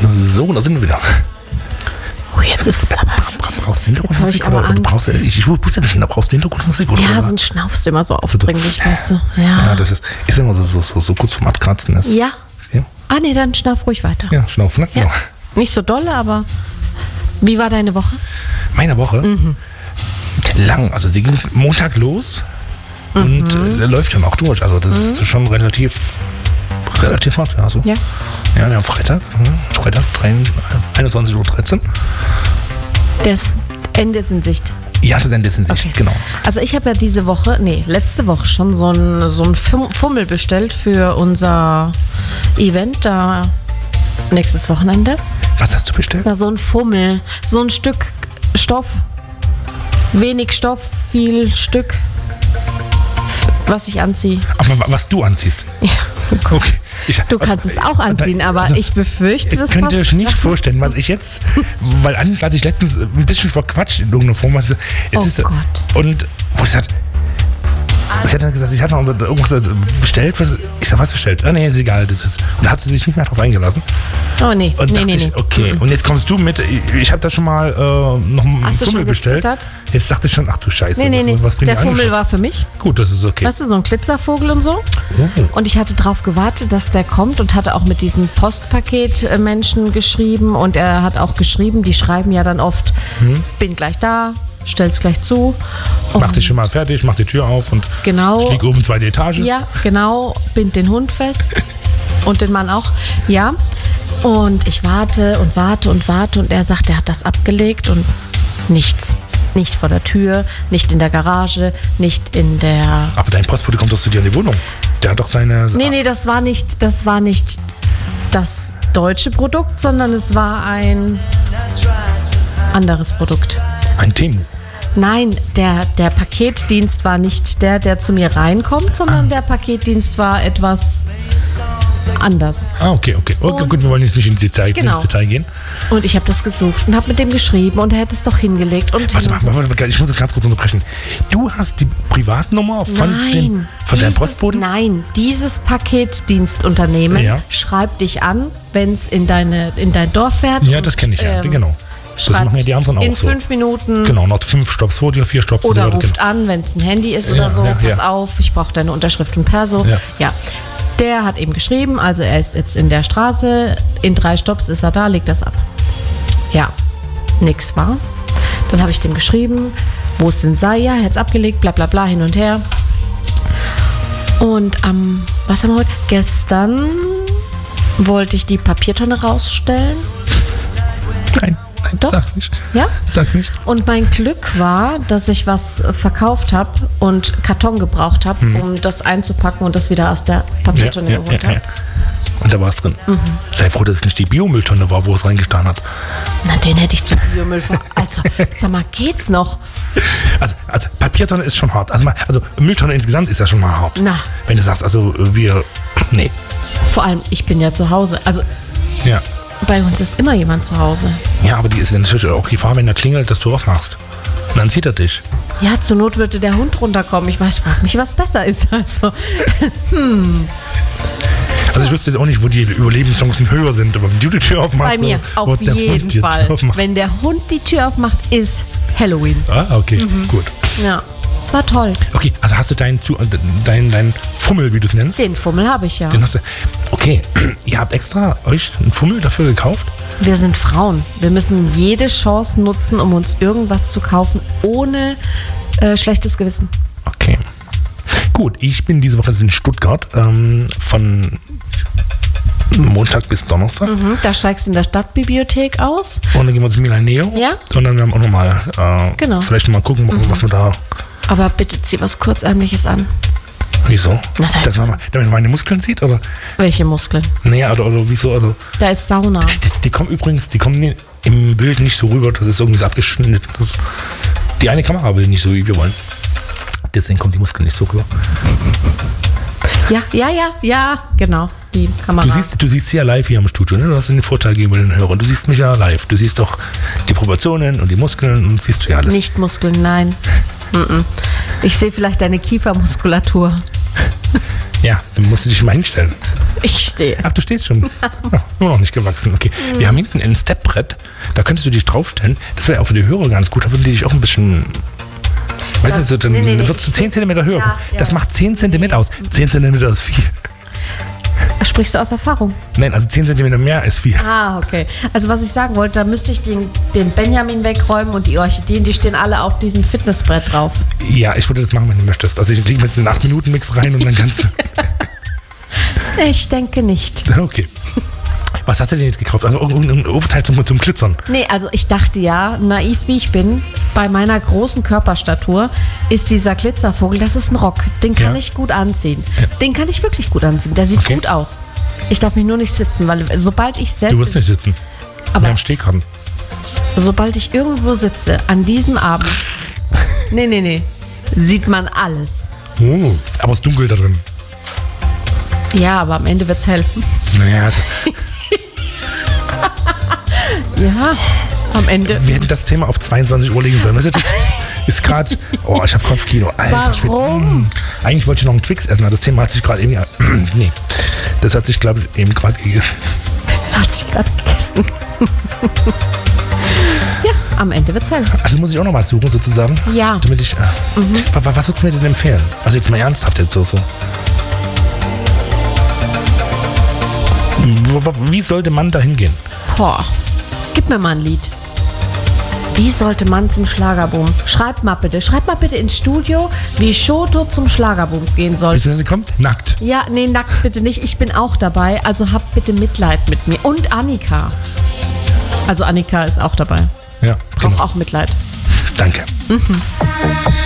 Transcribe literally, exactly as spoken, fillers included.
So, da sind wir wieder. Oh, jetzt ist es aber Brauchst du Hintergrundmusik? Jetzt habe ich aber oder, oder brauchst du, ich, ich wusste jetzt nicht, da brauchst du Hintergrundmusik? Oder, Ja, oder? sonst schnaufst du immer so aufdringlich, so, weißt du. Ja, ja das ist, ist immer so, so, so, so kurz zum Abkratzen ist. Ja. ja. Ah, nee, dann schnauf ruhig weiter. Ja, schnauf, ne? Ja. Genau. Nicht so dolle, aber wie war deine Woche? Meine Woche? Mhm. Lang. Also sie ging Montag los und Mhm. äh, läuft dann auch durch. Also das mhm. ist schon relativ, relativ hart. Also. Ja. Ja, wir haben Freitag. Hm, Freitag, einundzwanzig Uhr dreizehn. Das Ende ist in Sicht. Ja, das Ende ist in Sicht, Okay. genau. Also ich habe ja diese Woche, nee, letzte Woche schon so ein, so ein Fummel bestellt für unser Event da nächstes Wochenende. Was hast du bestellt? Na, so ein Fummel, so ein Stück Stoff, wenig Stoff, viel Stück, was ich anziehe. Aber was du anziehst? Ja. Okay. Ich, Du kannst also, es auch anziehen, aber also, ich befürchte, das Ich könnte passt. euch nicht vorstellen, was ich jetzt, weil eigentlich, als ich letztens ein bisschen verquatscht in irgendeiner Form, es Oh ist, Gott. und wo ich sagte, sie hat dann gesagt, ich hatte noch irgendwas bestellt, was, ich sag, was bestellt? Ah, nee, ist egal, das ist, und da hat sie sich nicht mehr drauf eingelassen. Oh nee, Und nee, dachte nee, ich, nee. okay, und jetzt kommst du mit, ich, ich habe da schon mal äh, noch einen Hast du Fummel schon bestellt. gezittert? Jetzt dachte ich schon, ach du Scheiße, Nee, nee, nee. was, was bringt Der die Fummel Eigenschaft? war für mich. Gut, das ist okay. Weißt du, so ein Glitzervogel und so. Oh. Und ich hatte drauf gewartet, dass der kommt und hatte auch mit diesen Postpaket-Menschen geschrieben. Und er hat auch geschrieben, die schreiben ja dann oft, Hm. bin gleich da, stell's gleich zu. Mach dich schon mal fertig, mach die Tür auf und Genau. ich lieg oben zweite Etage. Ja, genau. Bind den Hund fest und den Mann auch. Ja. Und ich warte und warte und warte und er sagt, er hat das abgelegt und nichts. Nicht vor der Tür, nicht in der Garage, nicht in der... Aber dein Postbote kommt doch zu dir in die Wohnung. Der hat doch seine... Nee, nee, das war nicht, das war nicht das deutsche Produkt, sondern es war ein anderes Produkt. Ein Temu. Nein, der, der Paketdienst war nicht der, der zu mir reinkommt, sondern der Paketdienst war etwas anders. Ah, okay, okay. okay Und- gut, wir wollen jetzt nicht ins Detail, Genau. ins Detail gehen. Und ich habe das gesucht und habe mit dem geschrieben und er hätte es doch hingelegt. Und Warte mal, warte mal, ich muss ganz kurz unterbrechen. Du hast die Privatnummer von, Nein, dem, von deinem dieses- Postboten? Nein, dieses Paketdienstunternehmen Ja. schreibt dich an, wenn es in, deine, in dein Dorf fährt. Ja, und, das kenne ich ja, ähm, genau. Das schreibt machen ja die anderen auch in so. fünf Minuten Genau, noch fünf Stops vor dir, vier Stops oder und so weiter, ruft genau. an, wenn es ein Handy ist Ja, oder so. ja, Pass ja. auf, ich brauche deine Unterschrift und Perso. Ja. ja. Der hat eben geschrieben, also er ist jetzt in der Straße, in drei Stops ist er da, legt das ab. Ja, nix war. Dann habe ich dem geschrieben, wo es denn sei, ja, er hat es abgelegt, bla bla bla, hin und her. Und am, was haben wir heute? Gestern wollte ich die Papiertonne rausstellen. Nein, nein, Doch. sag's nicht. Ja? Sag's nicht. Und mein Glück war, dass ich was verkauft habe und Karton gebraucht habe, um das einzupacken und das wieder aus der Papiertonne Hm. Ja, ja, geholt ja, habe. ja. Und da war es drin. Mhm. Sei froh, dass es nicht die Biomülltonne war, wo es reingetan hat. Na, den hätte ich zu Biomüll ver... Also, sag mal, geht's noch? Also, also Papiertonne ist schon hart. Also, mal, also Mülltonne insgesamt ist ja schon mal hart. Na. Wenn du sagst, also wir... Nee. Vor allem, ich bin ja zu Hause. Also, Ja. bei uns ist immer jemand zu Hause. Ja, aber die ist natürlich auch Gefahr, wenn er klingelt, dass du aufmachst. Und dann sieht er dich. Ja, zur Not würde der Hund runterkommen. Ich weiß, frag mich, was besser ist. Also, Also ich wüsste jetzt auch nicht, wo die Überlebenschancen höher sind, aber wenn du die Tür aufmachst... bei mir, wo auf der Hund jeden die Tür Fall. aufmacht. Wenn der Hund die Tür aufmacht, ist Halloween. Ah, okay, Mhm. gut. Ja, es war toll. Okay, also hast du deinen dein, dein Fummel, wie du es nennst? Den Fummel habe ich ja. Den hast du. Okay, ihr habt extra euch einen Fummel dafür gekauft? Wir sind Frauen. Wir müssen jede Chance nutzen, um uns irgendwas zu kaufen, ohne äh, schlechtes Gewissen. Okay. Gut, ich bin diese Woche in Stuttgart ähm, von Montag bis Donnerstag. Mhm, da steigst du in der Stadtbibliothek aus. Und dann gehen wir zu Milaneo. Ja. Und dann werden wir auch nochmal äh, Genau. vielleicht nochmal gucken, was wir da. Aber bitte zieh was Kurzärmliches an. Wieso? Na, da das ist- man, damit man meine Muskeln sieht? Oder? Welche Muskeln? Naja, oder, oder wieso? Also, Da ist Sauna. die, die kommen übrigens, die kommen nie, im Bild nicht so rüber, das ist irgendwie so abgeschnitten. Das ist, die eine Kamera will nicht so, wie wir wollen. Deswegen kommen die Muskeln nicht so rüber. Ja, ja, ja, ja, genau. Die Kamera. Du siehst, du siehst sie ja live hier im Studio, ne? Du hast den Vorteil gegenüber den Hörern. Du siehst mich ja live. Du siehst doch die Proportionen und die Muskeln und siehst du ja alles. Nicht Muskeln, nein. Mm-mm. Ich sehe vielleicht deine Kiefermuskulatur. Ja, dann musst du dich mal hinstellen. Ich stehe. Ach, du stehst schon. Ah, nur noch nicht gewachsen. Okay. Mhm. Wir haben hinten ein Stepbrett. Da könntest du dich draufstellen. Das wäre auch für die Hörer ganz gut. Da würden die dich auch ein bisschen... Weißt du, so, dann Nee, nee, nee, wird es ich- zehn Zentimeter höher. Ja, das ja. macht zehn Zentimeter aus. zehn Zentimeter ist viel. Sprichst du aus Erfahrung? Nein, also zehn Zentimeter mehr ist viel. Ah, okay. Also was ich sagen wollte, da müsste ich den, den Benjamin wegräumen und die Orchideen, die stehen alle auf diesem Fitnessbrett drauf. Ja, ich würde das machen, wenn du möchtest. Also ich lege mir jetzt einen acht Minuten Mix rein und dann kannst du... Ich denke nicht. Okay. Was hast du denn jetzt gekauft? Also irgendein Oberteil zum, zum Glitzern. Nee, also ich dachte ja, naiv wie ich bin, bei meiner großen Körperstatur ist dieser Glitzervogel, das ist ein Rock. Den kann Ja. ich gut anziehen. Ja. Den kann ich wirklich gut anziehen. Der sieht Okay. gut aus. Ich darf mich nur nicht sitzen, weil sobald ich Du wirst setze, nicht sitzen. Aber- Wir haben Stehkarten. sobald ich irgendwo sitze, an diesem Abend, nee, nee, nee, sieht man alles. Oh, aber es ist dunkel da drin. Ja, aber am Ende wird's hell. Naja, also, Ja, am Ende. wir hätten das Thema auf zweiundzwanzig Uhr legen sollen. Weißt du, das ist gerade... Oh, ich habe Kopfkino. Alter Schwede. Warum? Mm. Eigentlich wollte ich noch einen Twix essen, aber das Thema hat sich gerade eben... Nee, das hat sich, glaube ich, eben gerade gegessen. Hat sich gerade gegessen. Ja, am Ende wird's hell. Also muss ich auch noch was suchen, sozusagen? Ja. Damit ich... Äh, wa- wa- Was würdest du mir denn empfehlen? Also jetzt mal ernsthaft jetzt so. so. W- w- Wie sollte man da hingehen? Boah, gib mir mal ein Lied. Wie sollte man zum Schlagerboom? Schreib mal bitte, schreib mal bitte ins Studio, wie Shoto zum Schlagerboom gehen soll. Weißt du, wer sie kommt? Nackt. Ja, nee, nackt bitte nicht. Ich bin auch dabei. Also habt bitte Mitleid mit mir. Und Annika. Also Annika ist auch dabei. Ja, Braucht genau. auch Mitleid. Danke.